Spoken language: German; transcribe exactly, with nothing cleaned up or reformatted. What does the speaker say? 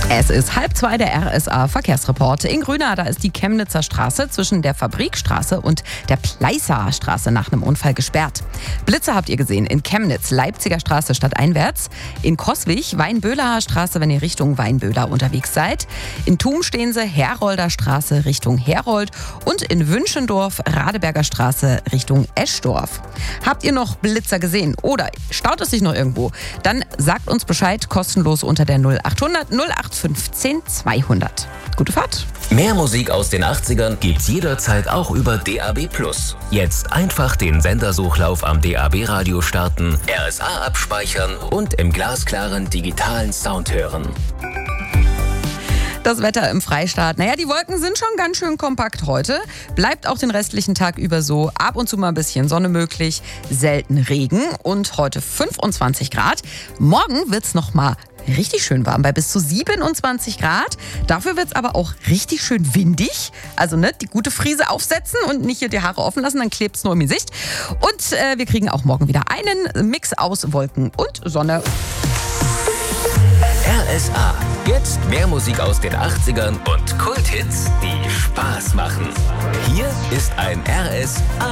Es ist halb zwei, der R S A-Verkehrsreport. In Grünau, da ist die Chemnitzer Straße zwischen der Fabrikstraße und der Pleißer Straße nach einem Unfall gesperrt. Blitze habt ihr gesehen in Chemnitz, Leipziger Straße stadteinwärts. In Coswig, Weinböhler Straße, wenn ihr Richtung Weinböhler unterwegs seid. In Thum stehen sie, Herolder Straße Richtung Herold. Und in Wünschendorf, Radeberger Straße Richtung Eschdorf. Habt ihr noch Blitzer gesehen oder staut es sich noch irgendwo? Dann sagt uns Bescheid, kostenlos unter der null achthundert null acht fünfzehn zweihundert. Gute Fahrt! Mehr Musik aus den achtzigern gibt's jederzeit auch über D A B plus. Jetzt einfach den Sendersuchlauf am D A B-Radio starten, R S A abspeichern und im glasklaren digitalen Sound hören. Das Wetter im Freistaat. Naja, die Wolken sind schon ganz schön kompakt heute. Bleibt auch den restlichen Tag über so. Ab und zu mal ein bisschen Sonne möglich, selten Regen und heute fünfundzwanzig Grad. Morgen wird's noch mal richtig schön warm bei bis zu siebenundzwanzig Grad. Dafür wird's aber auch richtig schön windig. Also ne, die gute Frise aufsetzen und nicht hier die Haare offen lassen, dann klebt's nur im Gesicht. Und äh, wir kriegen auch morgen wieder einen Mix aus Wolken und Sonne. R S A. Jetzt mehr Musik aus den achtzigern und Kulthits, die Spaß machen. Hier ist ein R S A.